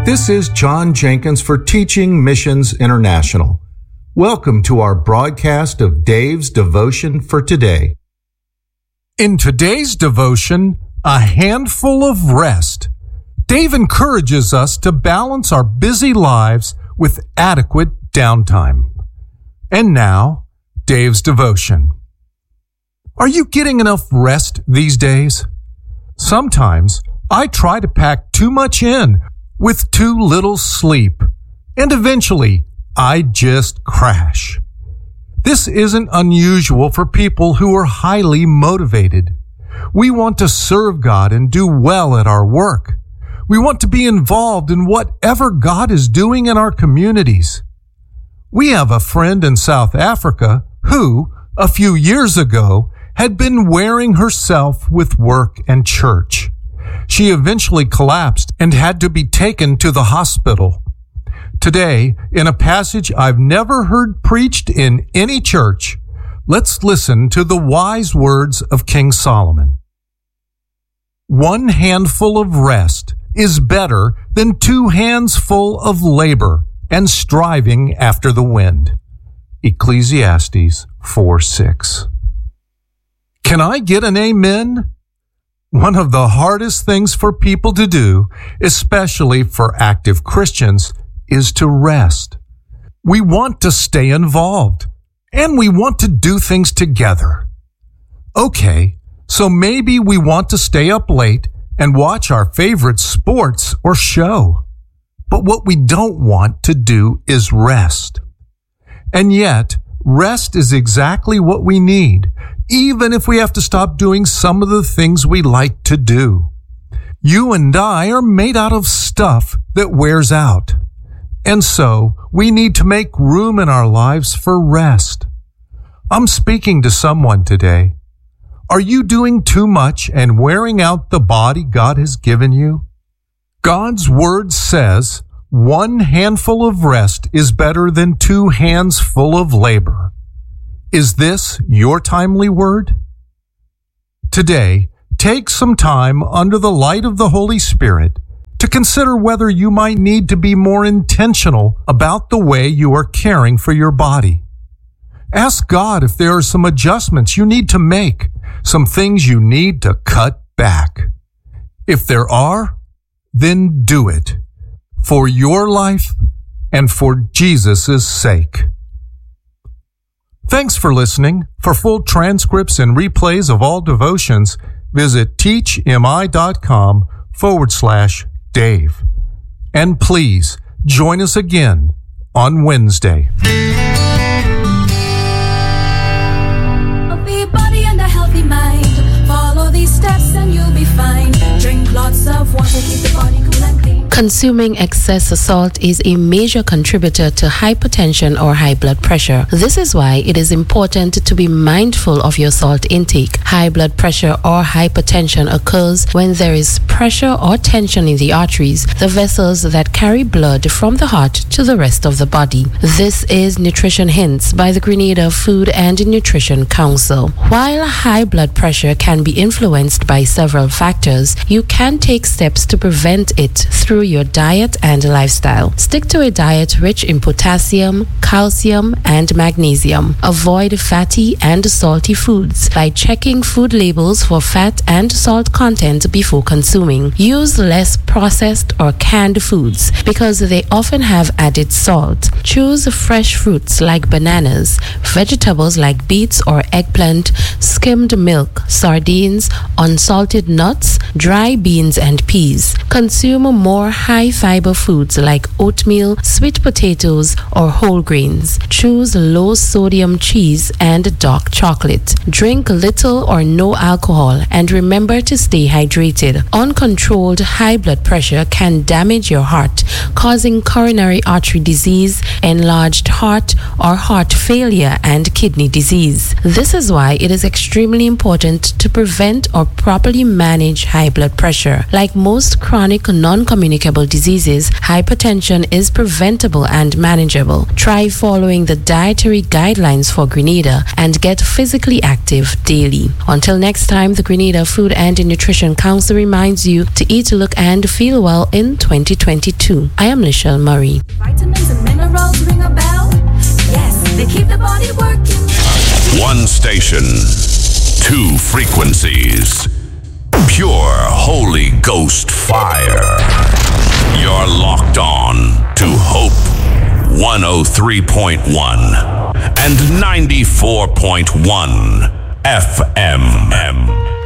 This is John Jenkins for Teaching Missions International. Welcome to our broadcast of Dave's Devotion for today. In today's devotion, a handful of rest. Dave encourages us to balance our busy lives with adequate downtime. And now, Dave's devotion. Are you getting enough rest these days? Sometimes I try to pack too much in with too little sleep, and eventually I just crash. This isn't unusual for people who are highly motivated. We want to serve God and do well at our work. We want to be involved in whatever God is doing in our communities. We have a friend in South Africa who, a few years ago, had been wearing herself with work and church. She eventually collapsed and had to be taken to the hospital. Today, in a passage I've never heard preached in any church, let's listen to the wise words of King Solomon. One handful of rest is better than 2 hands full of labor and striving after the wind. Ecclesiastes 4:6. Can I get an amen? One of the hardest things for people to do, especially for active Christians, is to rest. We want to stay involved, and we want to do things together. Okay, so maybe we want to stay up late and watch our favorite sports or show. But what we don't want to do is rest. And yet, rest is exactly what we need, even if we have to stop doing some of the things we like to do. You and I are made out of stuff that wears out. And so, we need to make room in our lives for rest. I'm speaking to someone today. Are you doing too much and wearing out the body God has given you? God's word says, 1 handful of rest is better than 2 hands full of labor. Is this your timely word? Today, take some time under the light of the Holy Spirit to consider whether you might need to be more intentional about the way you are caring for your body. Ask God if there are some adjustments you need to make, some things you need to cut back. If there are, then do it, for your life and for Jesus' sake. Thanks for listening. For full transcripts and replays of all devotions, visit teachmi.com/Dave. And please join us again on Wednesday. Healthy body and a healthy mind. Follow these steps and you'll be fine. Drink lots of water, keep the body cool and clean. Consuming excess salt is a major contributor to hypertension or high blood pressure. This is why it is important to be mindful of your salt intake. High blood pressure or hypertension occurs when there is pressure or tension in the arteries, the vessels that carry blood from the heart to the rest of the body. This is Nutrition Hints by the Grenada Food and Nutrition Council. While high blood pressure can be influenced by several factors, you can take steps to prevent it through your diet and lifestyle. Stick to a diet rich in potassium, calcium, and magnesium. Avoid fatty and salty foods by checking food labels for fat and salt content before consuming. Use less processed or canned foods because they often have added salt. Choose fresh fruits like bananas, vegetables like beets or eggplant, skimmed milk, sardines, unsalted nuts, dry beans, and peas. Consume more high-fiber foods like oatmeal, sweet potatoes, or whole grains. Choose low-sodium cheese and dark chocolate. Drink little or no alcohol and remember to stay hydrated. Uncontrolled high blood pressure can damage your heart, causing coronary artery disease, enlarged heart, or heart failure and kidney disease. This is why it is extremely important to prevent or properly manage high blood pressure. Like most chronic non-communicable communicable diseases, hypertension is preventable and manageable. Try following the dietary guidelines for Grenada and get physically active daily. Until next time, the Grenada Food and Nutrition Council reminds you to eat, look, and feel well in 2022. I am Michelle Murray. Vitamins and minerals ring a bell? Yes, they keep the body working. One station, two frequencies. Pure Holy Ghost fire. You're locked on to Hope 103.1 and 94.1 FM.